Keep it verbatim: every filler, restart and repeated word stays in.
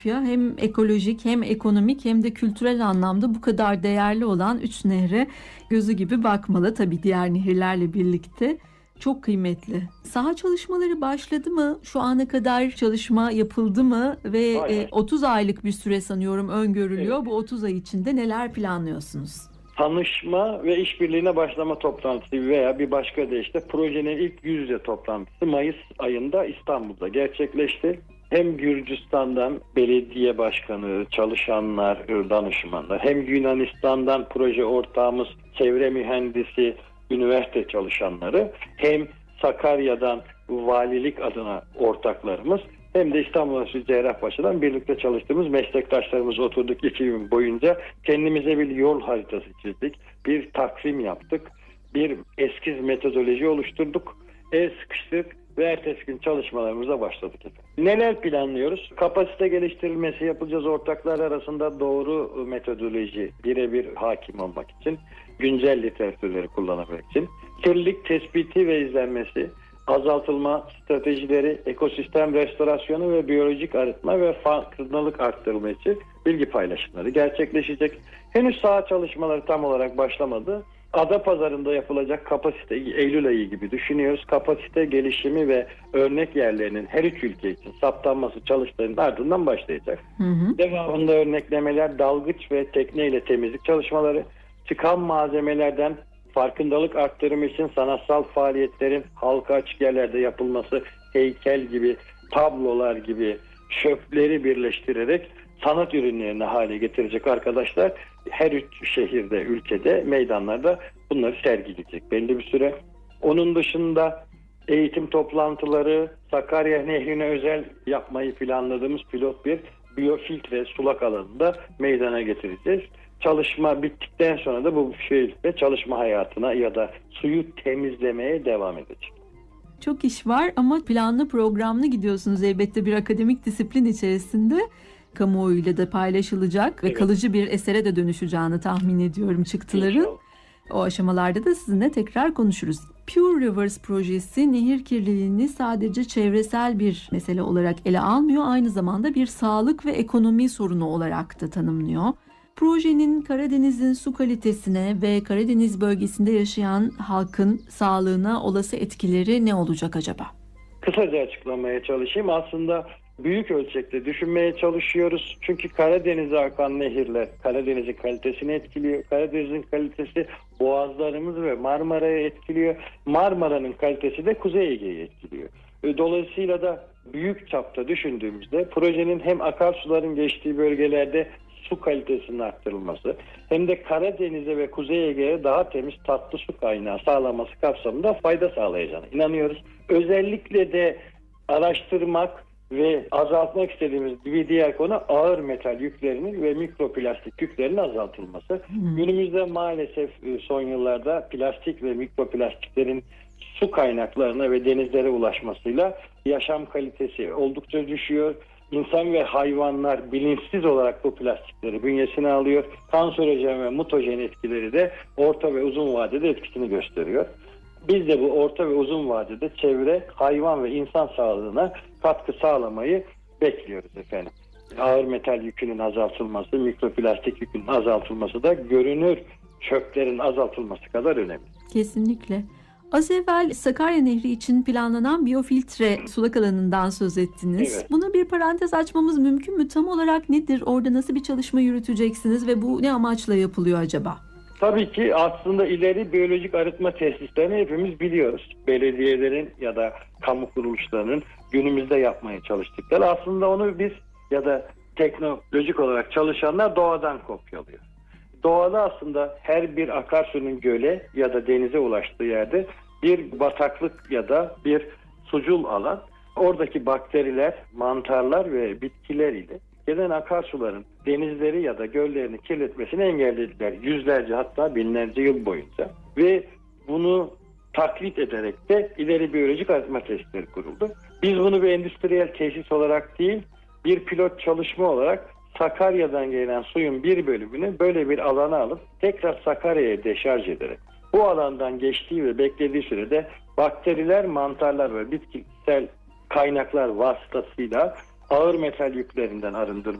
Hem ekolojik hem ekonomik hem de kültürel anlamda bu kadar değerli olan üç nehre gözü gibi bakmalı. Tabii diğer nehirlerle birlikte çok kıymetli. Saha çalışmaları başladı mı? Şu ana kadar çalışma yapıldı mı? Ve Hay e, hay. otuz aylık bir süre sanıyorum Evet. öngörülüyor. Bu otuz ay içinde neler planlıyorsunuz? Tanışma ve işbirliğine başlama toplantısı veya bir başka deyişle projenin ilk yüz yüze toplantısı Mayıs ayında İstanbul'da gerçekleşti. Hem Gürcistan'dan belediye başkanı, çalışanlar, danışmanlar, hem Yunanistan'dan proje ortağımız, çevre mühendisi, üniversite çalışanları, hem Sakarya'dan valilik adına ortaklarımız, hem de İstanbul Üniversitesi Cerrahpaşa'dan birlikte çalıştığımız meslektaşlarımız oturduk iki gün boyunca. Kendimize bir yol haritası çizdik. Bir takvim yaptık. Bir eskiz metodoloji oluşturduk. El sıkıştık ve ertesi gün çalışmalarımıza başladık. Neler planlıyoruz? Kapasite geliştirilmesi yapacağız ortaklar arasında, doğru metodoloji, birebir hakim olmak için, güncel literatürleri kullanabilmek için, kirlilik tespiti ve izlenmesi, azaltılma stratejileri, ekosistem restorasyonu ve biyolojik arıtma ve farkındalık arttırılma için bilgi paylaşımları gerçekleşecek. Henüz saha çalışmaları tam olarak başlamadı. Adapazarı'nda yapılacak kapasite, Eylül ayı gibi düşünüyoruz. Kapasite gelişimi ve örnek yerlerinin her üç ülke için saptanması çalışmalarının ardından başlayacak. Hı hı. Devamında örneklemeler, dalgıç ve tekneyle temizlik çalışmaları, çıkan malzemelerden farkındalık arttırımı için sanatsal faaliyetlerin halka açık yerlerde yapılması, heykel gibi, tablolar gibi şöpleri birleştirerek sanat ürünlerini hale getirecek arkadaşlar. Her üç şehirde, ülkede, meydanlarda bunları sergileyecek belli bir süre. Onun dışında eğitim toplantıları, Sakarya Nehri'ne özel yapmayı planladığımız pilot bir biyofiltre sulak alanında meydana getireceğiz. Çalışma bittikten sonra da bu şehirde çalışma hayatına ya da suyu temizlemeye devam edecek. Çok iş var ama planlı programlı gidiyorsunuz elbette, bir akademik disiplin içerisinde. Kamuoyuyla da paylaşılacak ve Evet. kalıcı bir esere de dönüşeceğini tahmin ediyorum çıktıların. İnşallah. O aşamalarda da sizinle tekrar konuşuruz. Pure Rivers projesi nehir kirliliğini sadece çevresel bir mesele olarak ele almıyor, aynı zamanda bir sağlık ve ekonomi sorunu olarak da tanımlıyor. Projenin Karadeniz'in su kalitesine ve Karadeniz bölgesinde yaşayan halkın sağlığına olası etkileri ne olacak acaba? Kısaca açıklamaya çalışayım. Aslında büyük ölçekte düşünmeye çalışıyoruz. Çünkü Karadeniz'e akan nehirler Karadeniz'in kalitesini etkiliyor. Karadeniz'in kalitesi boğazlarımız ve Marmara'yı etkiliyor. Marmara'nın kalitesi de Kuzey Ege'yi etkiliyor. Dolayısıyla da büyük çapta düşündüğümüzde projenin hem akarsuların geçtiği bölgelerde su kalitesinin arttırılması hem de Karadeniz'e ve Kuzey Ege'ye daha temiz tatlı su kaynağı sağlaması kapsamında fayda sağlayacağına inanıyoruz. Özellikle de araştırmak ve azaltmak istediğimiz bir diğer konu ağır metal yüklerinin ve mikroplastik yüklerinin azaltılması. Hmm. Günümüzde maalesef son yıllarda plastik ve mikroplastiklerin su kaynaklarına ve denizlere ulaşmasıyla yaşam kalitesi oldukça düşüyor. İnsan ve hayvanlar bilinçsiz olarak bu plastikleri bünyesine alıyor. Kanserojen ve mutajen etkileri de orta ve uzun vadede etkisini gösteriyor. Biz de bu orta ve uzun vadede çevre, hayvan ve insan sağlığına katkı sağlamayı bekliyoruz efendim. Ağır metal yükünün azaltılması, mikroplastik yükünün azaltılması da görünür çöplerin azaltılması kadar önemli. Kesinlikle. Az evvel Sakarya Nehri için planlanan biyofiltre sulak alanından söz ettiniz. Evet. Buna bir parantez açmamız mümkün mü? Tam olarak nedir? Orada nasıl bir çalışma yürüteceksiniz ve bu ne amaçla yapılıyor acaba? Tabii ki aslında ileri biyolojik arıtma tesislerini hepimiz biliyoruz. Belediyelerin ya da kamu kuruluşlarının günümüzde yapmaya çalıştıkları. Aslında onu biz ya da teknolojik olarak çalışanlar doğadan kopyalıyor. Doğada aslında her bir akarsunun göle ya da denize ulaştığı yerde bir bataklık ya da bir sucul alan. Oradaki bakteriler, mantarlar ve bitkiler ile gelen akarsuların denizleri ya da göllerini kirletmesini engellediler. Yüzlerce hatta binlerce yıl boyunca. Ve bunu taklit ederek de ileri biyolojik arıtma tesisleri kuruldu. Biz bunu bir endüstriyel tesis olarak değil, bir pilot çalışma olarak Sakarya'dan gelen suyun bir bölümünü böyle bir alana alıp tekrar Sakarya'ya deşarj ederek bu alandan geçtiği ve beklediği sürede bakteriler, mantarlar ve bitkisel kaynaklar vasıtasıyla ağır metal yüklerinden arındırmak.